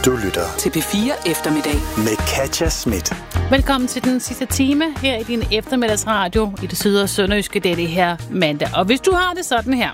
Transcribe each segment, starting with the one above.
Du lytter til P4 Eftermiddag med Katja Schmidt. Velkommen til den sidste time her i din eftermiddagsradio i det syd- og sønderjyske dette her mandag. Og hvis du har det sådan her.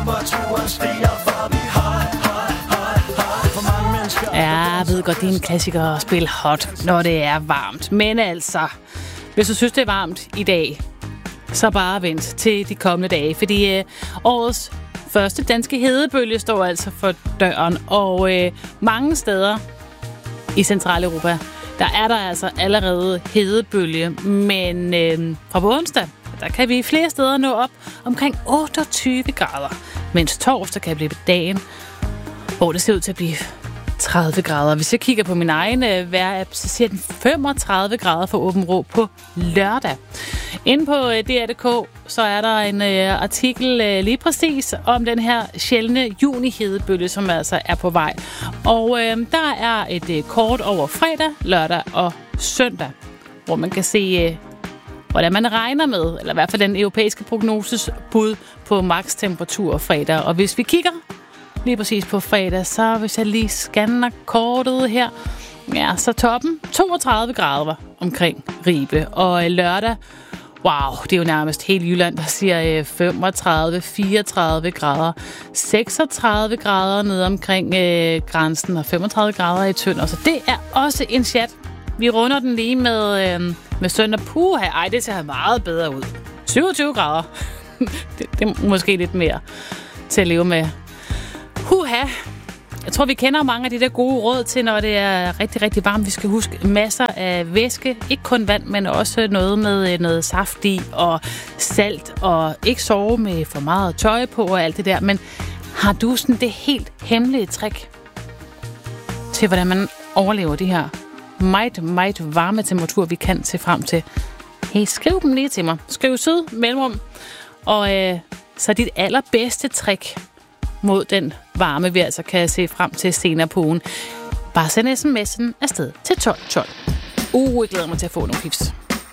Ja, jeg ved godt, det er en klassiker at spille hot, når det er varmt. Men altså, hvis du synes, det er varmt i dag, så bare vent til de kommende dage. Fordi årets første danske hedebølge står altså for døren. Og mange steder i Centraleuropa, der er der altså allerede hedebølge. Men fra på onsdag, der kan vi flere steder nå op omkring 28 grader. Mens torsdag kan blive dagen, hvor det ser ud til at blive 30 grader. Hvis jeg kigger på min egen vejrapp, så ser den 35 grader for Åben Rå på lørdag. Inde på DR.dk, så er der en artikel lige præcis om den her sjældne juni-hedebølge, som altså er på vej. Og der er et kort over fredag, lørdag og søndag, hvor man kan se, hvordan man regner med, eller i hvert fald den europæiske prognosis bud på makstemperatur fredag. Og hvis vi kigger lige præcis på fredag, så hvis jeg lige scanner kortet her, ja, så toppen 32 grader omkring Ribe. Og lørdag, wow, det er jo nærmest hele Jylland, der siger 35, 34 grader, 36 grader nede omkring grænsen og 35 grader i Tønder. Så det er også en chat. Vi runder den lige med søndag. Puha, ej, det ser meget bedre ud. 27 grader. det er måske lidt mere til at leve med. Huha. Jeg tror, vi kender mange af de der gode råd til, når det er rigtig, rigtig varmt. Vi skal huske masser af væske. Ikke kun vand, men også noget med noget saft i og salt. Og ikke sove med for meget tøj på og alt det der. Men har du sådan det helt hemmelige trick til, hvordan man overlever de her meget, meget varme temperaturer, vi kan se frem til? Hey, skriv dem lige til mig. Skriv syd, mellemrum. Og så dit allerbedste trick mod den varme, vi altså kan se frem til senere på ugen. Bare send sms'en afsted til 1212. Jeg glæder mig til at få nogle tips.